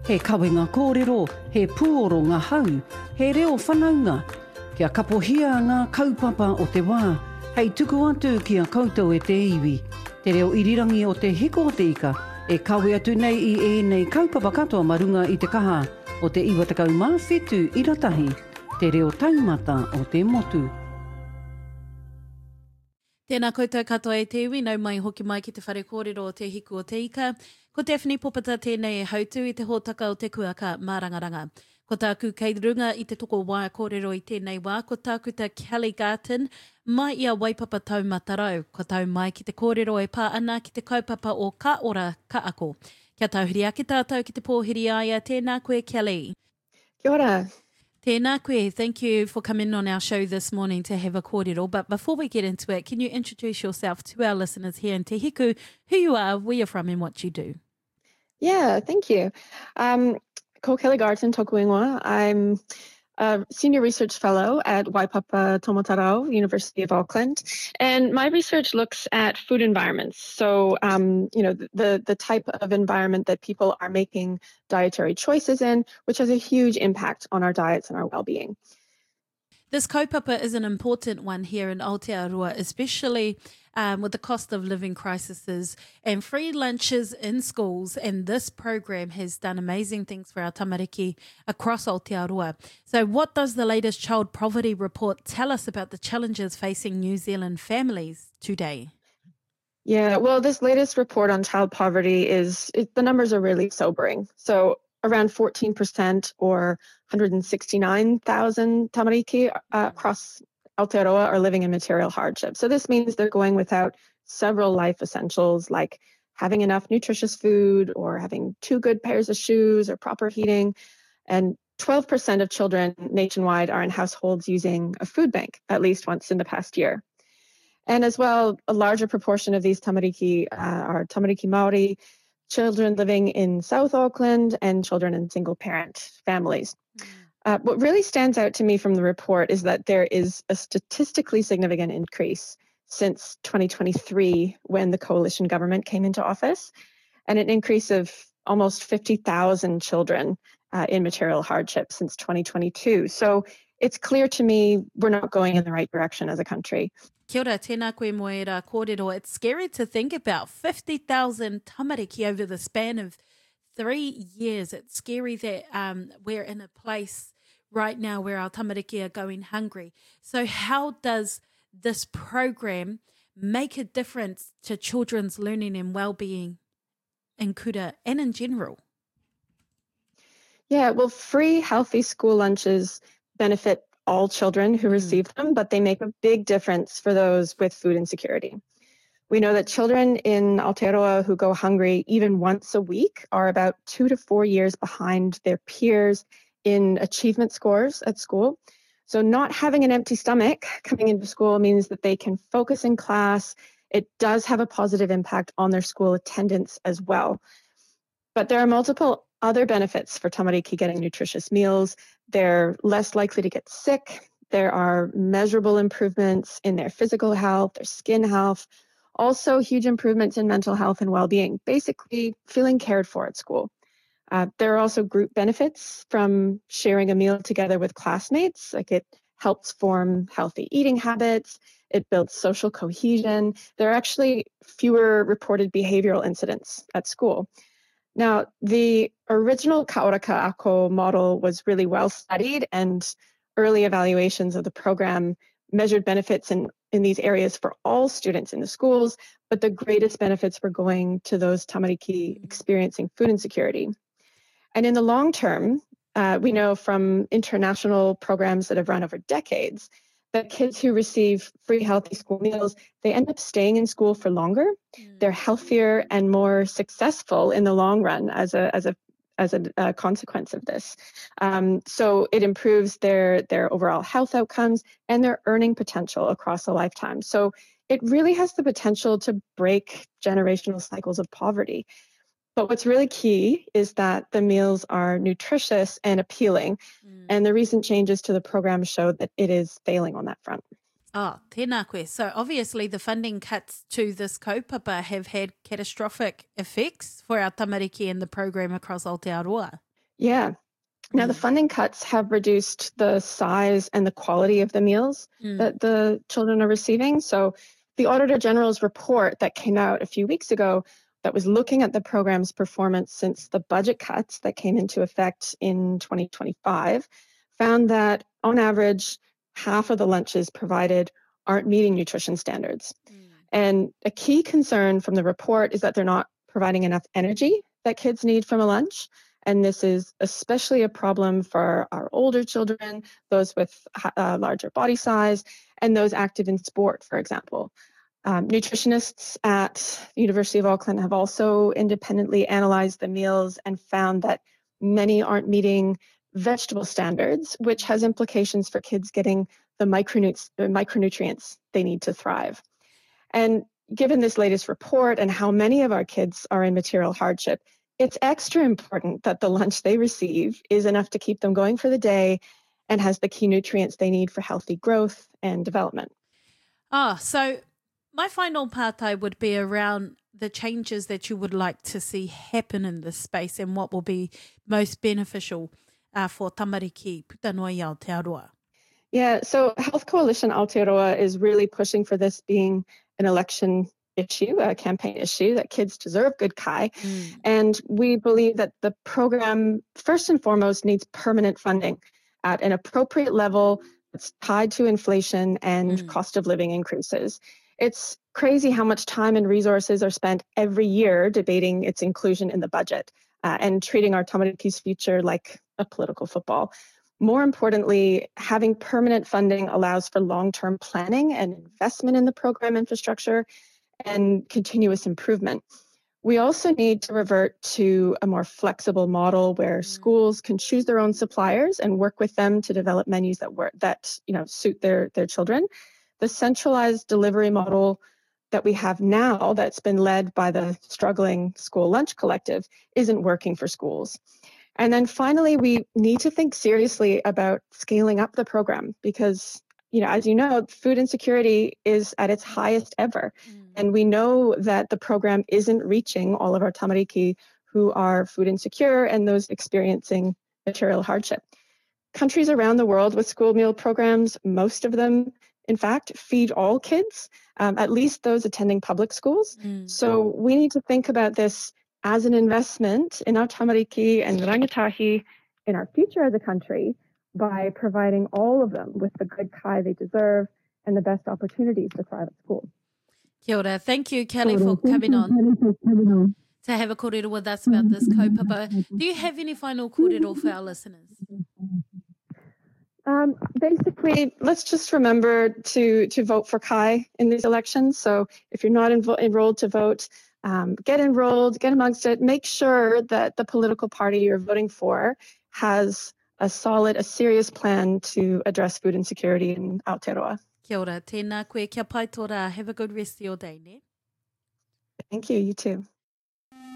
He kawinga kōrero, he pūoro ngā hau, he reo whanaunga. Kia kapohia ngā kaupapa o te wā, hei tuku atu kia koutou e te iwi. Te reo irirangi o te hiko o te ika, e kawe atu nei I ēnei kaupapa katoa marunga I te kaha o te iwa takau mawhetu I ratahi, te reo taumata o te motu. Tēnā koutou katoa e te iwi, nau mai hoki mai ki te whare kōrero o te hiku o te ika. Ko Daphne Popata tēnei e hautu I te hōtaka o te kuaka mārangaranga. Ko tāku kei runga I te toko wā kōrero I tēnei wā, ko tāku ta Kelly Garton, mai ia waipapa taumata rau. Ko tau mai ki te kōrero e pā ana ki te kaupapa o ka ora ka ako. Kia tauhiri ake tātou ki te pōhiri aia, tēnā koe Kelly. Kia ora. Tēnā koe, thank you for coming on our show this morning to have a kōrero. But before we get into it, can you introduce yourself to our listeners here in Te Hiku, who you are, where you're from and what you do? Yeah, thank you. Ko Kelly Garton, tōku ingoa. I'm a senior research fellow at Waipapa Tomotarau, University of Auckland. And my research looks at food environments. So, the type of environment that people are making dietary choices in, which has a huge impact on our diets and our well-being. This kaupapa is an important one here in Aotearoa, especially with the cost of living crises and free lunches in schools. And this program has done amazing things for our tamariki across Aotearoa. So what does the latest child poverty report tell us about the challenges facing New Zealand families today? Yeah, well, this latest report on child poverty the numbers are really sobering. So around 14% or 169,000 tamariki across Aotearoa are living in material hardship. So this means they're going without several life essentials like having enough nutritious food or having 2 good pairs of shoes or proper heating. And 12% of children nationwide are in households using a food bank at least once in the past year. And as well, a larger proportion of these tamariki are tamariki Māori, children living in South Auckland, and children in single-parent families. What really stands out to me from the report is that there is a statistically significant increase since 2023 when the coalition government came into office, and an increase of almost 50,000 children in material hardship since 2022. So it's clear to me we're not going in the right direction as a country. Kia ora, tēnā koe moera kōrero. It's scary to think about 50,000 tamariki over the span of 3 years. It's scary that we're in a place right now where our tamariki are going hungry. So how does this program make a difference to children's learning and well-being in Kura and in general? Yeah, well, free, healthy school lunches benefit all children who receive them, but they make a big difference for those with food insecurity. We know that children in Aotearoa who go hungry even once a week are about 2 to 4 years behind their peers in achievement scores at school. So not having an empty stomach coming into school means that they can focus in class. It does have a positive impact on their school attendance as well. But there are multiple other benefits for tamariki getting nutritious meals. They're less likely to get sick. There are measurable improvements in their physical health, their skin health, also huge improvements in mental health and well-being, basically feeling cared for at school. There are also group benefits from sharing a meal together with classmates. Like it helps form healthy eating habits. It builds social cohesion. There are actually fewer reported behavioral incidents at school. Now, the original Ka Ora Ka Ako model was really well studied, and early evaluations of the program measured benefits in these areas for all students in the schools, but the greatest benefits were going to those tamariki experiencing food insecurity. And in the long term, we know from international programs that have run over decades that kids who receive free healthy school meals, they end up staying in school for longer. They're healthier and more successful in the long run as a consequence of this. So it improves their overall health outcomes and their earning potential across a lifetime. So it really has the potential to break generational cycles of poverty. But what's really key is that the meals are nutritious and appealing. And the recent changes to the program show that it is failing on that front. Oh, tēnā koe. So obviously the funding cuts to this kaupapa have had catastrophic effects for our tamariki and the program across Aotearoa. Yeah. Now, the funding cuts have reduced the size and the quality of the meals that the children are receiving. So the Auditor General's report that came out a few weeks ago that was looking at the program's performance since the budget cuts that came into effect in 2025 found that, on average, half of the lunches provided aren't meeting nutrition standards. And a key concern from the report is that they're not providing enough energy that kids need from a lunch. And this is especially a problem for our older children, those with larger body size, and those active in sport, for example. Nutritionists at the University of Auckland have also independently analyzed the meals and found that many aren't meeting vegetable standards, which has implications for kids getting the micronutrients they need to thrive. And given this latest report and how many of our kids are in material hardship, it's extra important that the lunch they receive is enough to keep them going for the day and has the key nutrients they need for healthy growth and development. So my final partai would be around the changes that you would like to see happen in this space and what will be most beneficial for tamariki Putanui Aotearoa. Yeah, so Health Coalition Aotearoa is really pushing for this being an election issue, a campaign issue, that kids deserve good kai. And we believe that the program, first and foremost, needs permanent funding at an appropriate level that's tied to inflation and cost of living increases. It's crazy how much time and resources are spent every year debating its inclusion in the budget and treating our tamariki's future like a political football. More importantly, having permanent funding allows for long-term planning and investment in the program infrastructure and continuous improvement. We also need to revert to a more flexible model where schools can choose their own suppliers and work with them to develop menus that suit their children. The centralized delivery model that we have now, that's been led by the struggling School Lunch Collective, isn't working for schools. And then finally, we need to think seriously about scaling up the program because, as you know, food insecurity is at its highest ever. And we know that the program isn't reaching all of our tamariki who are food insecure and those experiencing material hardship. Countries around the world with school meal programs, most of them, in fact, feed all kids, at least those attending public schools. So we need to think about this as an investment in our tamariki and rangatahi in our future as a country by providing all of them with the good kai they deserve and the best opportunities to thrive at school. Kia ora. Thank you, Kelly, for coming on to have a kōrero with us about this kaupapa. Do you have any final kōrero for our listeners? Basically, let's just remember to vote for kai in these elections. So if you're not enrolled to vote, get enrolled, get amongst it. Make sure that the political party you're voting for has a serious plan to address food insecurity in Aotearoa. Kia ora. Tēnā koe kia pai tō rā. Have a good rest of your day, ne? Thank you. You too.